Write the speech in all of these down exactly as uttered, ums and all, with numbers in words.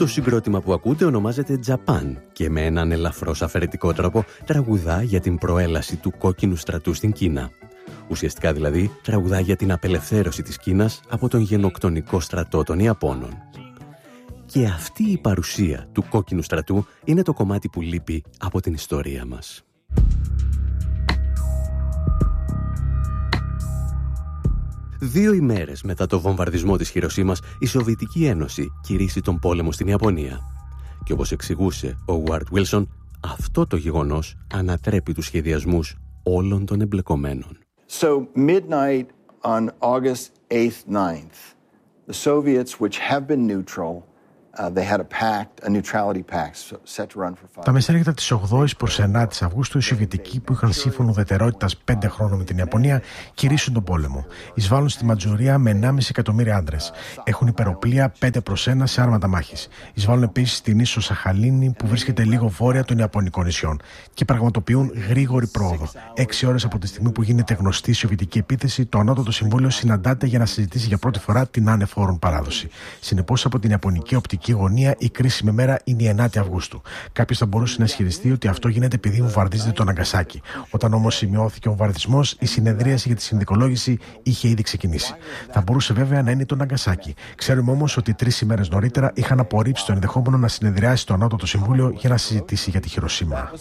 Το συγκρότημα που ακούτε ονομάζεται Japan και με έναν ελαφρώς αφαιρετικό τρόπο τραγουδά για την προέλαση του κόκκινου στρατού στην Κίνα. Ουσιαστικά δηλαδή τραγουδά για την απελευθέρωση της Κίνας από τον γενοκτονικό στρατό των Ιαπώνων. Και αυτή η παρουσία του κόκκινου στρατού είναι το κομμάτι που λείπει από την ιστορία μας. Δύο ημέρες μετά το βομβαρδισμό της Χιροσίμας, η Σοβιετική Ένωση κηρύσσει τον πόλεμο στην Ιαπωνία. Και όπως εξηγούσε ο Ward Wilson, αυτό το γεγονός ανατρέπει τους σχεδιασμούς όλων των εμπλεκομένων. So midnight on August eighth, ninth, the Soviets, which have been neutral, Uh, they had a pact, a neutrality pact set to run for five. Τα μεσάνυχτα της ογδόης προς ενάτη Αυγούστου, οι Σοβιετικοί που είχαν σύμφωνο ουδετερότητας πέντε χρόνων με την Ιαπωνία κηρύσσουν τον πόλεμο. Εισβάλλουν στη Μαντζουρία με ενάμιση εκατομμύρια άντρες. Έχουν υπεροπλία πέντε προς ένα σε άρματα μάχης. Εισβάλλουν επίσης στην ίσο Σαχαλίνη που βρίσκεται λίγο βόρεια των Ιαπωνικών νησιών και πραγματοποιούν γρήγορη πρόοδο. Έξι ώρες από τη στιγμή που γίνεται γνωστή η Σοβιετική επίθεση, το Ανώτατο Συμβούλιο συναντάται για να συζητήσει για πρώτη φορά την άνεφόρον παράδοση. Συνεπώς, από την Ιαπωνική οπτική γωνία, η κρίσιμη μέρα είναι η ενάτη Αυγούστου. Κάποιος θα μπορούσε να ισχυριστεί ότι αυτό γίνεται επειδή βομβαρδίζεται το Ναγκασάκι. Όταν όμως σημειώθηκε ο βομβαρδισμός, η συνεδρίαση για τη συνδικολόγηση είχε ήδη ξεκινήσει. Θα μπορούσε βέβαια να είναι το Ναγκασάκι. Ξέρουμε όμως ότι τρεις ημέρες νωρίτερα είχαν απορρίψει το ενδεχόμενο να συνεδριάσει το Ανώτατο Συμβούλιο για να συζητήσει για τη Χιροσίμα.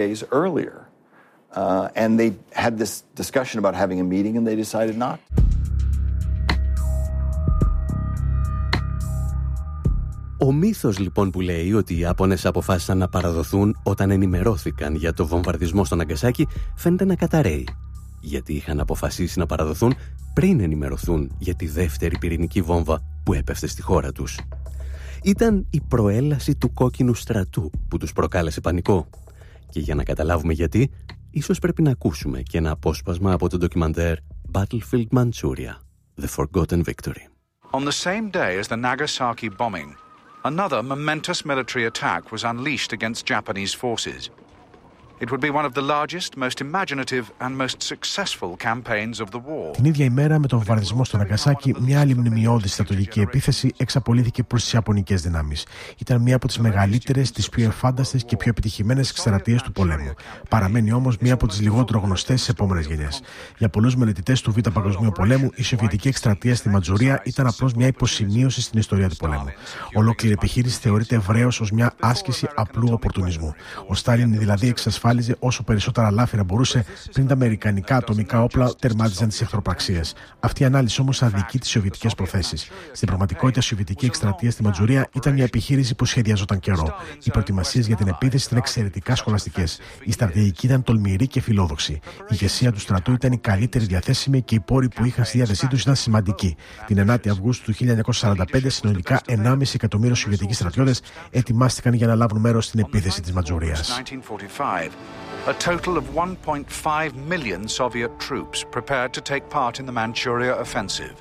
Ο μύθος λοιπόν που λέει ότι οι Ιάπωνες αποφάσισαν να παραδοθούν όταν ενημερώθηκαν για το βομβαρδισμό στο Ναγκασάκι φαίνεται να καταρρέει, γιατί είχαν αποφασίσει να παραδοθούν πριν ενημερωθούν για τη δεύτερη πυρηνική βόμβα που έπεφτε στη χώρα τους. Ήταν η προέλαση του κόκκινου στρατού που τους προκάλεσε πανικό. Και για να καταλάβουμε γιατί, ίσως πρέπει να ακούσουμε και ένα απόσπασμα από το ντοκιμαντέρ Battlefield Manchuria, The Forgotten Victory. On the same day as the Nagasaki bombing, another momentous military attack was unleashed against Japanese forces. It would be one of the largest, most imaginative and most successful campaigns of the war. Την ίδια ημέρα, με τον βομβαρδισμό στο Ναγκασάκι, μια άλλη μνημειώδη στρατιωτική επίθεση εξαπολύθηκε προς τις Ιαπωνικές δυνάμεις. Ήταν μία από τις μεγαλύτερες, τις πιο εφάνταστες και πιο επιτυχημένες εκστρατείες του πολέμου. Παραμένει όμως μία από τις λιγότερο γνωστές στις επόμενες γενιές. Για πολλούς μελετητές του Β' Παγκοσμίου Πολέμου, η Σοβιετική εκστρατεία στη Μαντζουρία ήταν απλώς μια υποσημείωση στην ιστορία του πολέμου. Ολόκληρη επιχείρηση θεωρείται ευρέως ως μια άσκηση απλού οπορτουνισμού. Ο Στάλιν δηλαδή εξασφάλιζε όσο περισσότερα λάφυρα μπορούσε πριν τα αμερικανικά ατομικά όπλα τερμάτιζαν τις εχθροπραξίες. Αυτή η ανάλυση όμως αδικεί τις σοβιετικές προθέσεις. Στην πραγματικότητα, η σοβιετική εκστρατεία στη Μαντζουρία ήταν μια επιχείρηση που σχεδιαζόταν καιρό. Οι προετοιμασίες για την επίθεση ήταν εξαιρετικά σχολαστικές. Η στρατηγική ήταν τολμηρή και φιλόδοξη. Η ηγεσία του στρατού ήταν η καλύτερη διαθέσιμη και οι πόροι που είχαν στη διάθεσή του ήταν σημαντικοί. Την ενάτη Αυγούστου του χίλια εννιακόσια σαράντα πέντε, συνολικά ενάμιση εκατομμύριο σοβιετικοί στρατιώτες ετοιμάστηκαν για να λάβουν μέρος στην επίθεση της Μαντζουρίας. A total of one point five million Soviet troops prepared to take part in the Manchuria offensive.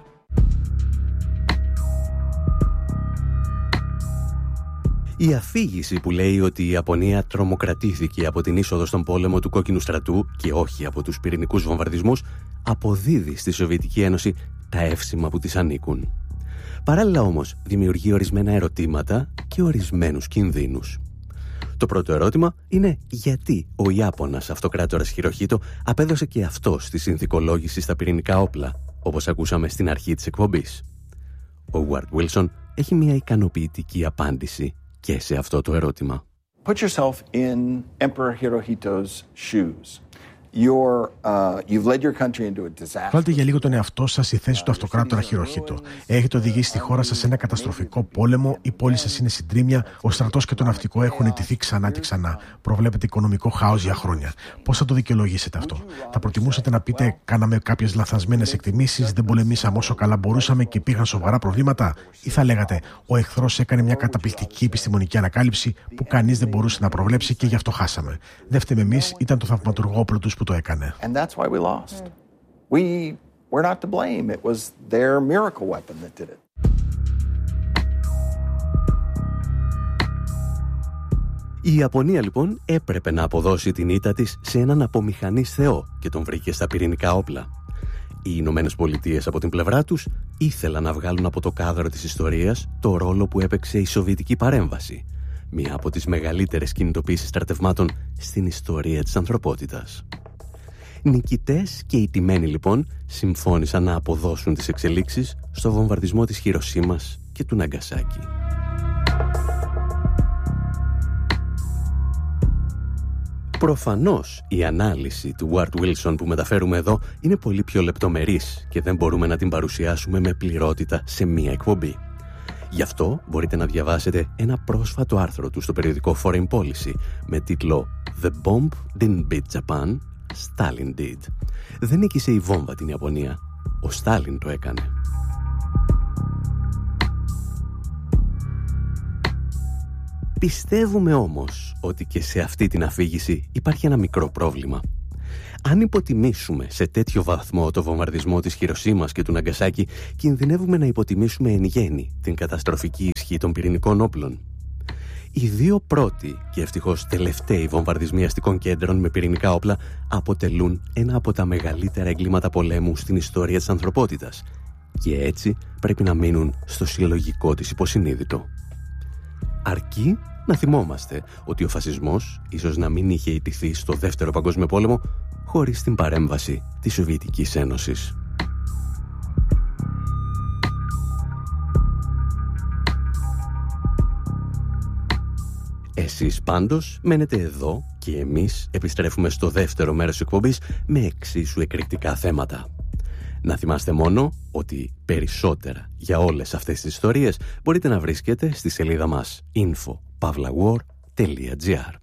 Η αφήγηση που λέει ότι η Ιαπωνία τρομοκρατήθηκε από την είσοδο στον πόλεμο του κόκκινου στρατού και όχι από τους πυρηνικούς βομβαρδισμούς αποδίδει στη Σοβιετική Ένωση τα εύσημα που της ανήκουν. Παράλληλα όμως δημιουργεί ορισμένα ερωτήματα και ορισμένους κινδύνους. Το πρώτο ερώτημα είναι γιατί ο Ιάπωνας αυτοκράτορας Χιροχίτο απέδωσε και αυτός τη συνθηκολόγηση στα πυρηνικά όπλα, όπως ακούσαμε στην αρχή της εκπομπής. Ο Ward Wilson έχει μια ικανοποιητική απάντηση και σε αυτό το ερώτημα. Put yourself in Emperor Hirohito's shoes. You're, uh, you've led your country into a disaster. Βάλτε για λίγο τον εαυτό σας στη θέση του αυτοκράτορα Χιροχίτο. Έχετε οδηγήσει τη χώρα σας σε ένα καταστροφικό πόλεμο, η πόλη σας είναι συντρίμμια, ο στρατός και το ναυτικό έχουν ετηθεί ξανά και ξανά. Προβλέπετε οικονομικό χάος για χρόνια. Πώς θα το δικαιολογήσετε αυτό? Θα προτιμούσατε να πείτε: κάναμε κάποιες λαθασμένες εκτιμήσεις, δεν πολεμήσαμε όσο καλά μπορούσαμε και υπήρχαν σοβαρά προβλήματα? Ή θα λέγατε: ο εχθρός έκανε μια καταπληκτική επιστημονική ανακάλυψη που κανείς δεν μπορούσε να προβλέψει και γι' αυτό χάσαμε? Δεν φταίμε εμείς, ήταν το θαυματουργό όπλο τους που το έκανε. And that's why we lost. We were not to blame. It was their miracle weapon that did it. Η Ιαπωνία λοιπόν έπρεπε να αποδώσει την ήττα της σε έναν απομηχανής θεό και τον βρήκε στα πυρηνικά όπλα. Οι Ηνωμένες Πολιτείες από την πλευρά τους ήθελαν να βγάλουν από το κάδρο της ιστορίας το ρόλο που έπαιξε η Σοβιετική παρέμβαση, μία από τις μεγαλύτερες κινητοποίησεις στρατευμάτων στην ιστορία της ανθρωπότητας. Νικητές και ηττημένοι λοιπόν συμφώνησαν να αποδώσουν τις εξελίξεις στο βομβαρδισμό της Χιροσίμας και του Ναγκασάκι. Προφανώς η ανάλυση του Ward Wilson που μεταφέρουμε εδώ είναι πολύ πιο λεπτομερής και δεν μπορούμε να την παρουσιάσουμε με πληρότητα σε μία εκπομπή. Γι' αυτό μπορείτε να διαβάσετε ένα πρόσφατο άρθρο του στο περιοδικό Foreign Policy με τίτλο «The bomb didn't beat Japan, Stalin did». Δεν νίκησε η βόμβα την Ιαπωνία, ο Στάλιν το έκανε. Πιστεύουμε όμως ότι και σε αυτή την αφήγηση υπάρχει ένα μικρό πρόβλημα. Αν υποτιμήσουμε σε τέτοιο βαθμό το βομβαρδισμό της Χιροσίμας και του Ναγκασάκι, κινδυνεύουμε να υποτιμήσουμε εν γέννη την καταστροφική ισχύ των πυρηνικών όπλων. Οι δύο πρώτοι και ευτυχώς τελευταίοι βομβαρδισμοί αστικών κέντρων με πυρηνικά όπλα αποτελούν ένα από τα μεγαλύτερα εγκλήματα πολέμου στην ιστορία της ανθρωπότητας και έτσι πρέπει να μείνουν στο συλλογικό της υποσυνείδητο. Αρκεί να θυμόμαστε ότι ο φασισμός ίσως να μην είχε ιτηθεί στο Δεύτερο Παγκόσμιο Πόλεμο χωρίς την παρέμβαση της Σοβιετικής Ένωσης. Εσείς πάντως μένετε εδώ και εμείς επιστρέφουμε στο δεύτερο μέρος της εκπομπής με εξίσου εκρηκτικά θέματα. Να θυμάστε μόνο ότι περισσότερα για όλες αυτές τις ιστορίες μπορείτε να βρίσκετε στη σελίδα μας info pavlawar τελεία gr.